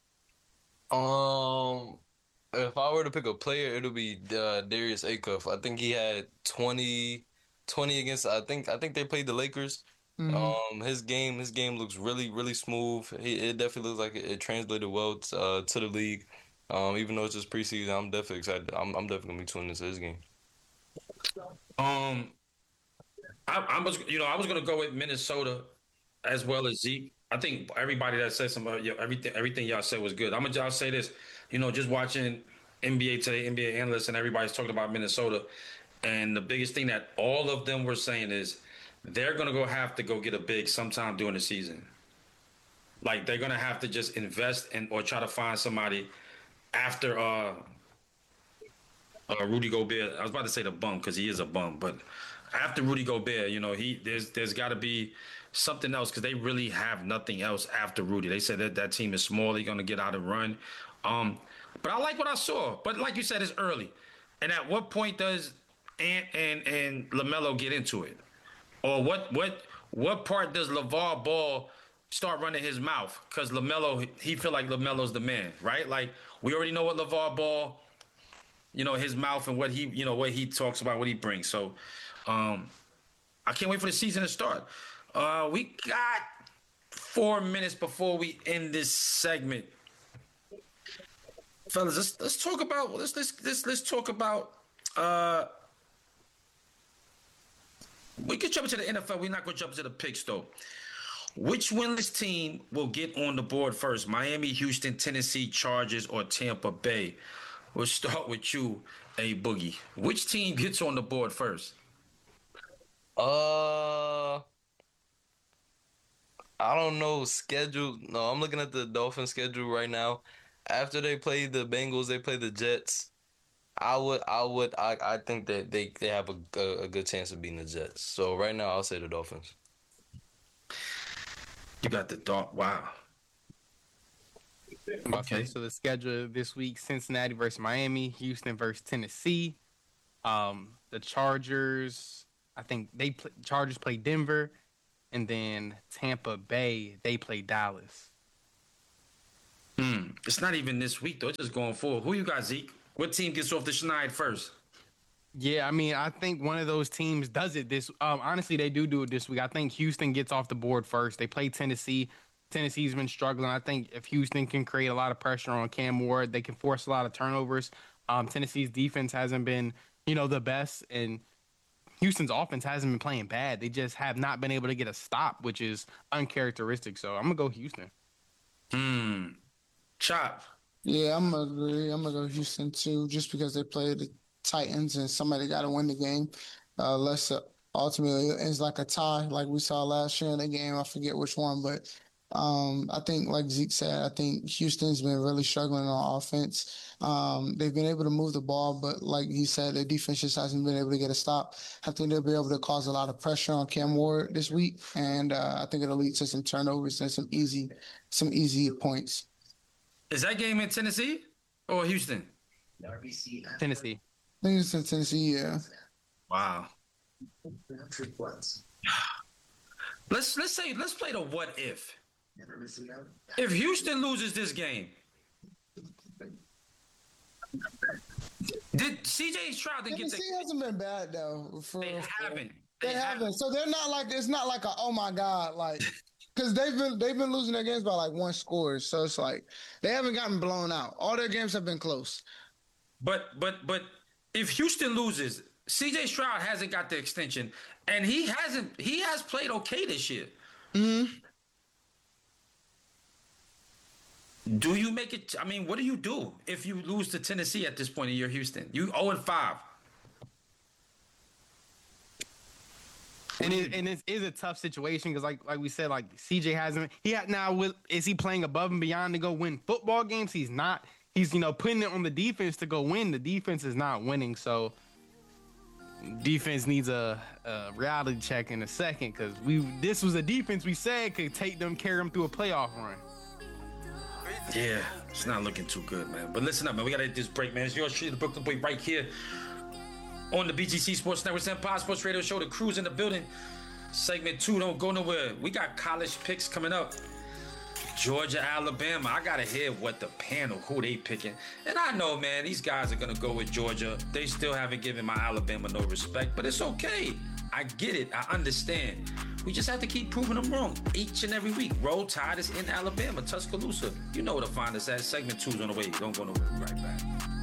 Um, if I were to pick a player, it'll be uh, Darius Acuff. I think he had twenty, twenty against. I think, I think they played the Lakers. Mm-hmm. Um, his game, his game looks really, really smooth. He, it definitely looks like it, it translated well to, uh, to the league. Um, even though it's just preseason, I'm definitely excited. I'm, I'm definitely gonna be tuning into his game. Um, I, I was, you know, I was gonna go with Minnesota as well as Zeke. I think everybody that said some, uh, everything, everything y'all said was good. I'm gonna say this, you know, just watching N B A Today, N B A analysts, and everybody's talking about Minnesota, and the biggest thing that all of them were saying is, they're going to go have to go get a big sometime during the season. Like, they're going to have to just invest in or try to find somebody after uh, uh, Rudy Gobert. I was about to say the bum because he is a bum. But after Rudy Gobert, you know, he there's there's got to be something else because they really have nothing else after Rudy. They said that that team is small. They're going to get out and run. Um, but I like what I saw. But like you said, it's early. And at what point does Ant and, and LaMelo get into it? Or what what what part does LeVar Ball start running his mouth? Because LaMelo, he feel like LaMelo's the man, right? Like, we already know what LeVar Ball, you know, his mouth and what he, you know, what he talks about, what he brings. So um, I can't wait for the season to start. Uh, we got four minutes before we end this segment. Fellas, let's let's talk about let's let's let's, let's talk about uh we could jump into the N F L. We're not going to jump into the picks, though. Which winless team will get on the board first? Miami, Houston, Tennessee, Chargers, or Tampa Bay? We'll start with you, A Boogie. Which team gets on the board first? Uh, I don't know. Schedule. No, I'm looking at the Dolphins schedule right now. After they play the Bengals, they play the Jets. I would, I would, I, I think that they, they have a, a, a good chance of beating the Jets. So right now, I'll say the Dolphins. You got the dog. Wow. Okay. So the schedule this week: Cincinnati versus Miami, Houston versus Tennessee. Um, the Chargers, I think they play, Chargers play Denver, and then Tampa Bay they play Dallas. Hmm. It's not even this week though. It's just going forward. Who you got, Zeke? What team gets off the schneid first? Yeah, I mean, I think one of those teams does it this. Um, honestly, they do do it this week. I think Houston gets off the board first. They play Tennessee. Tennessee's been struggling. I think if Houston can create a lot of pressure on Cam Ward, they can force a lot of turnovers. Um, Tennessee's defense hasn't been, you know, the best, and Houston's offense hasn't been playing bad. They just have not been able to get a stop, which is uncharacteristic. So I'm gonna go Houston. Hmm. Chop. Yeah, I'm gonna agree. I'm gonna go Houston too, just because they play the Titans and somebody got to win the game. Uh, unless uh, ultimately it's like a tie, like we saw last year in the game. I forget which one, but um, I think, like Zeke said, I think Houston's been really struggling on offense. Um, they've been able to move the ball, but like he said, their defense just hasn't been able to get a stop. I think they'll be able to cause a lot of pressure on Cam Ward this week, and uh, I think it'll lead to some turnovers and some easy, some easy points. Is that game in Tennessee or Houston? Tennessee. I think it's in Tennessee, yeah. Wow. Let's let's say let's play the what if. If Houston loses this game, did C J Stroud didn't get the? Tennessee hasn't been bad though. For, they for, haven't. They, they haven't. haven't. So they're not like it's not like a oh my god like. Because they've been they've been losing their games by like one score, so it's like they haven't gotten blown out. All their games have been close. But but but if Houston loses, C J Stroud hasn't got the extension, and he hasn't he has played okay this year. Mm-hmm. Do you make it? I mean, what do you do if you lose to Tennessee at this point in your Houston? You oh and five. And it and it is a tough situation because, like like we said, like C J hasn't. He had, now will, is he playing above and beyond to go win football games? He's not. He's you know putting it on the defense to go win. The defense is not winning, so defense needs a, a reality check in a second because we this was a defense we said could take them, carry them through a playoff run. Yeah, it's not looking too good, man. But listen up, man. We gotta hit this break, man. It's your street, the Brooklyn Boy, right here on the B G C Sports Network, Empire Sports Radio Show. The crew's in the building. Segment two, don't go nowhere. We got college picks coming up. Georgia, Alabama. I gotta hear what the panel, who they picking. And I know, man, these guys are gonna go with Georgia. They still haven't given my Alabama no respect, but it's okay. I get it. I understand. We just have to keep proving them wrong each and every week. Roll Tide is in Alabama, Tuscaloosa. You know where to find us at. Segment two's on the way. Don't go nowhere. Right back.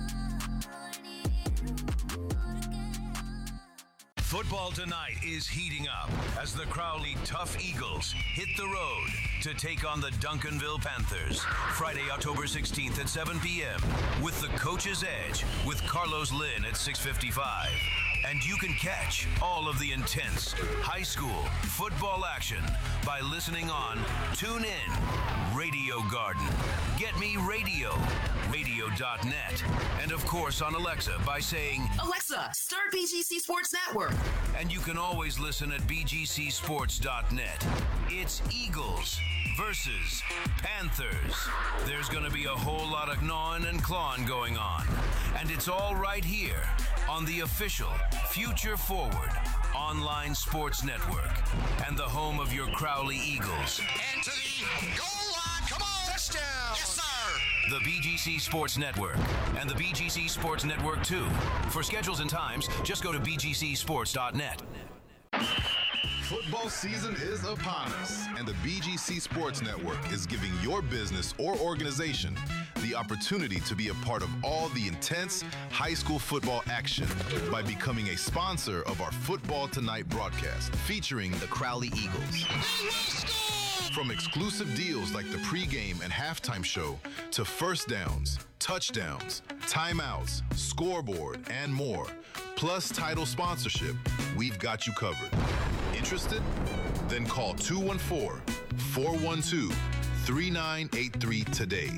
Football tonight is heating up as the Crowley Tough Eagles hit the road to take on the Duncanville Panthers. Friday, October sixteenth at seven p.m. with the Coach's Edge with Carlos Lynn at six fifty-five. And you can catch all of the intense high school football action by listening on TuneIn, Radio Garden, Get Me Radio, radio dot net, and of course on Alexa by saying, Alexa, start B G C Sports Network. And you can always listen at b g c sports dot net. It's Eagles versus Panthers. There's going to be a whole lot of gnawing and clawing going on. And it's all right here on the official Future Forward online sports network and the home of your Crowley Eagles. And to the goal line. Come on. Touchdown. Yes, sir. The B G C Sports Network and the B G C Sports Network two. For schedules and times, just go to b g c sports dot net. Football season is upon us, and the B G C Sports Network is giving your business or organization the opportunity to be a part of all the intense high school football action by becoming a sponsor of our Football Tonight broadcast featuring the Crowley Eagles. From exclusive deals like the pregame and halftime show to first downs, touchdowns, timeouts, scoreboard, and more, plus title sponsorship, we've got you covered. Interested? Then call two one four, four one two, three nine eight three today.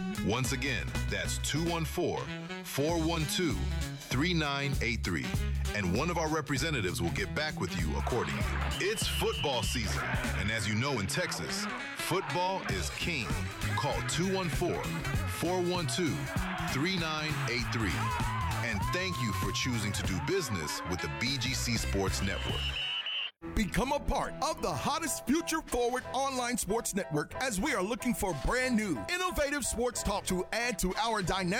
Once again, that's two one four, four one two, three nine eight three. And one of our representatives will get back with you accordingly. It's football season. And as you know in Texas, football is king. Call two one four, four one two, three nine eight three. And thank you for choosing to do business with the B G C Sports Network. Become a part of the hottest future forward online sports network as we are looking for brand new, innovative sports talk to add to our dynamic